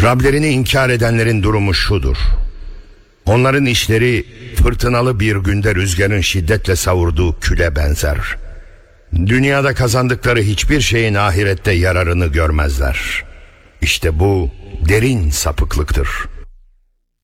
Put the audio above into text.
Rablerini inkar edenlerin durumu şudur: onların işleri fırtınalı bir günde rüzgarın şiddetle savurduğu küle benzer. Dünyada kazandıkları hiçbir şeyin ahirette yararını görmezler. İşte bu derin sapıklıktır.